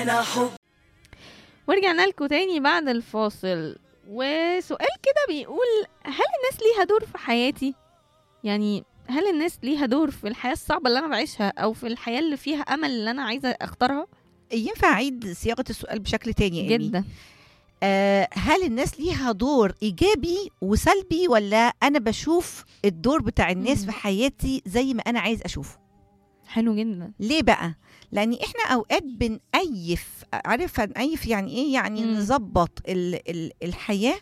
أنا حب. ورجعنا لكم تاني بعد الفاصل، وسؤال كده بيقول: هل الناس ليها دور في حياتي؟ يعني هل الناس ليها دور في الحياة الصعبة اللي أنا بعيشها، أو في الحياة اللي فيها أمل اللي أنا عايزة أختارها؟ ينفع أعيد صياغة السؤال بشكل تاني يا إيمي؟ جدا. هل الناس ليها دور إيجابي وسلبي، ولا أنا بشوف الدور بتاع الناس في حياتي زي ما أنا عايز أشوفه؟ حلو جدا. ليه بقى؟ لأن إحنا أوقات بنأيف، عارف هنأيف يعني إيه؟ يعني نظبط الحياة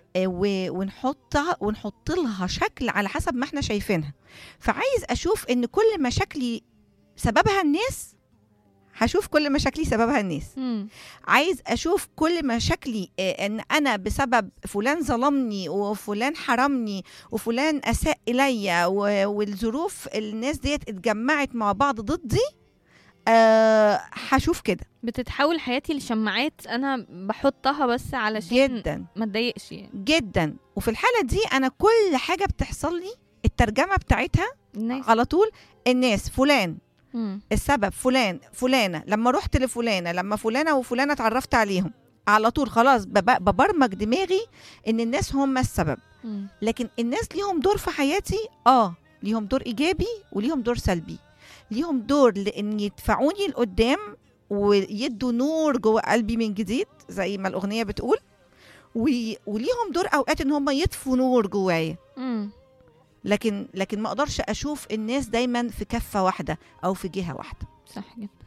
ونحط لها شكل على حسب ما احنا شايفينها. فعايز أشوف إن كل مشاكلي سببها الناس، هشوف كل مشاكلي سببها الناس. عايز أشوف كل مشاكلي إن أنا بسبب فلان ظلمني وفلان حرمني وفلان أساء إلي والظروف الناس ديت اتجمعت مع بعض ضدي. هشوف كده. بتتحول حياتي لشماعات أنا بحطها بس علشان جدا ما اتضايقش يعني. جدا. وفي الحالة دي أنا كل حاجة بتحصل لي الترجمة بتاعتها الناس. على طول الناس. فلان السبب، فلانة لما رحت لفلانة، لما فلانة وفلانة اتعرفت عليهم، على طول خلاص ببرمج دماغي ان الناس هم السبب. لكن الناس ليهم دور في حياتي، ليهم دور ايجابي وليهم دور سلبي. ليهم دور لان يدفعوني لقدام ويدوا نور جوه قلبي من جديد زي ما الاغنية بتقول، وليهم دور اوقات ان هم يطفوا نور جوايا. لكن ما اقدرش اشوف الناس دايما في كفة واحدة او في جهة واحدة. صح جدا.